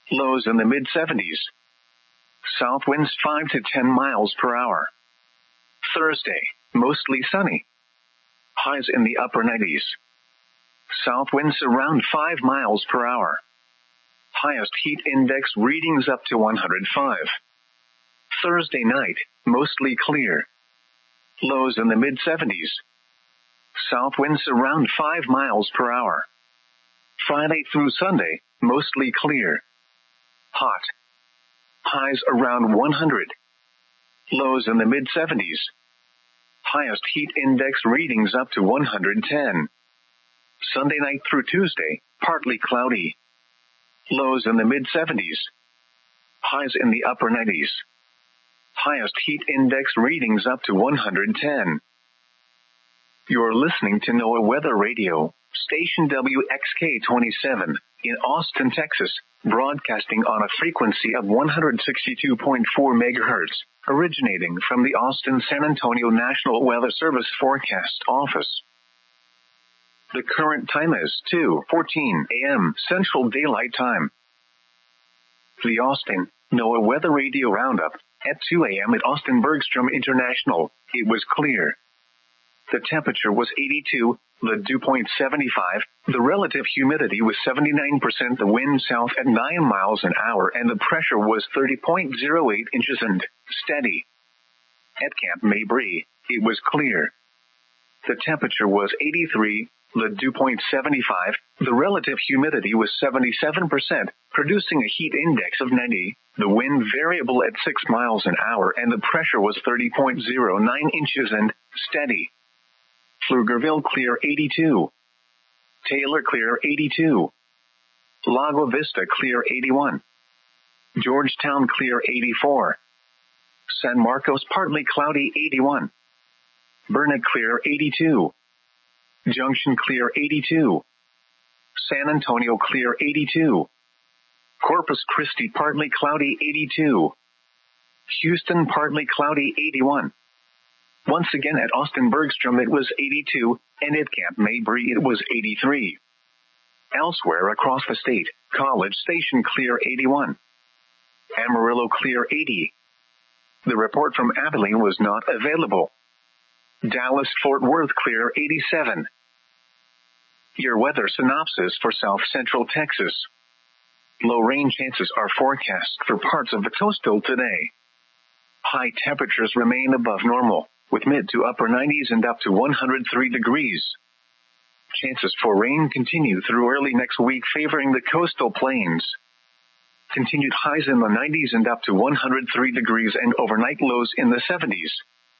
Lows in the mid-70s. South winds 5 to 10 miles per hour. Thursday, mostly sunny. Highs in the upper 90s. South winds around 5 miles per hour. Highest heat index readings up to 105. Thursday night, mostly clear. Lows in the mid-70s. South winds around 5 miles per hour. Friday through Sunday, mostly clear. Hot. Highs around 100. Lows in the mid-70s. Highest heat index readings up to 110. Sunday night through Tuesday, partly cloudy. Lows in the mid-70s. Highs in the upper 90s. Highest heat index readings up to 110. You're listening to NOAA Weather Radio, station WXK-27, in Austin, Texas, broadcasting on a frequency of 162.4 megahertz, originating from the Austin-San Antonio National Weather Service Forecast Office. The current time is 2:14 a.m. Central Daylight Time. The Austin NOAA Weather Radio Roundup at 2 a.m. at Austin Bergstrom International. It was clear. The temperature was 82, the dew point 75, the relative humidity was 79%, the wind south at 9 miles an hour, and the pressure was 30.08 inches and steady. At Camp Mabry, it was clear. The temperature was 83, the dew point 75, the relative humidity was 77%, producing a heat index of 90, the wind variable at 6 miles an hour, and the pressure was 30.09 inches and steady. Pflugerville clear 82. Taylor clear 82. Lago Vista clear 81. Georgetown clear 84. San Marcos partly cloudy 81. Burnet clear 82. Junction clear 82. San Antonio clear 82. Corpus Christi partly cloudy 82. Houston partly cloudy 81. Once again at Austin Bergstrom it was 82, and at Camp Mabry it was 83. Elsewhere across the state, College Station clear 81. Amarillo clear 80. The report from Abilene was not available. Dallas-Fort Worth clear 87. Your weather synopsis for South Central Texas. Low rain chances are forecast for parts of the coastal today. High temperatures remain above normal, with mid to upper 90s and up to 103 degrees. Chances for rain continue through early next week, favoring the coastal plains. Continued highs in the 90s and up to 103 degrees, and overnight lows in the 70s.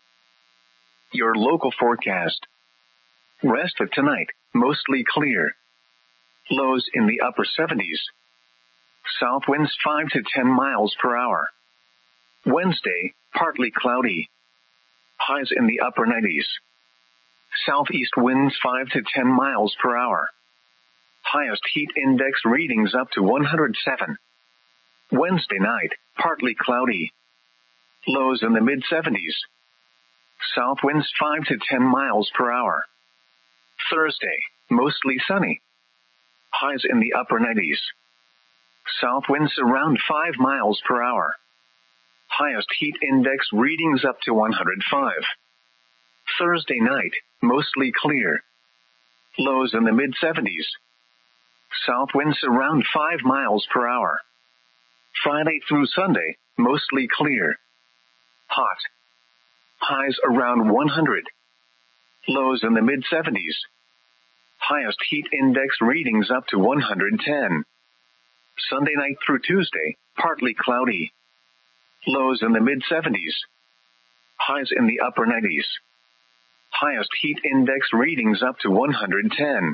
Your local forecast. Rest of tonight, mostly clear. Lows in the upper 70s. South winds 5 to 10 miles per hour. Wednesday, partly cloudy. Highs in the upper 90s. Southeast winds 5 to 10 miles per hour. Highest heat index readings up to 107. Wednesday night, partly cloudy. Lows in the mid-70s. South winds 5 to 10 miles per hour. Thursday, mostly sunny. Highs in the upper 90s. South winds around 5 miles per hour. Highest heat index readings up to 105. Thursday night, mostly clear. Lows in the mid-70s. South winds around 5 miles per hour. Friday through Sunday, mostly clear. Hot. Highs around 100. Lows in the mid-70s. Highest heat index readings up to 110. Sunday night through Tuesday, partly cloudy. Lows in the mid-70s. Highs in the upper 90s. Highest heat index readings up to 110.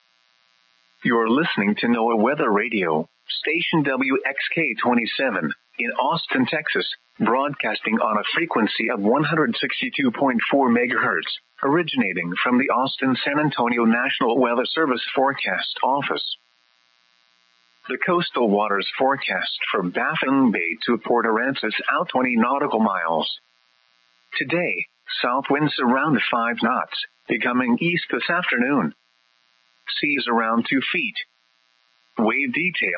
You're listening to NOAA Weather Radio, station WXK-27, in Austin, Texas, broadcasting on a frequency of 162.4 megahertz, originating from the Austin-San Antonio National Weather Service Forecast Office. The coastal waters forecast from Baffin Bay to Port Aransas out 20 nautical miles. Today, south winds around 5 knots, becoming east this afternoon. Seas around 2 feet. Wave detail.